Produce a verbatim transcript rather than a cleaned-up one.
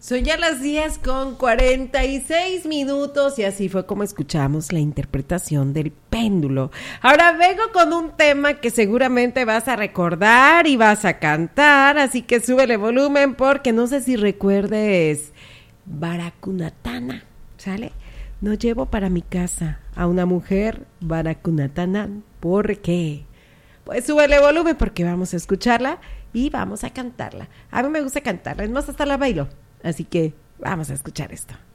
Son ya las diez con cuarenta y seis minutos y así fue como escuchamos la interpretación del péndulo. Ahora vengo con un tema que seguramente vas a recordar y vas a cantar, así que súbele volumen porque no sé si recuerdes Baracunatana, ¿sale? No llevo para mi casa a una mujer Baracunatana, ¿por qué? Pues súbele volumen porque vamos a escucharla y vamos a cantarla. A mí me gusta cantarla, es más, hasta la bailo. Así que vamos a escuchar esto.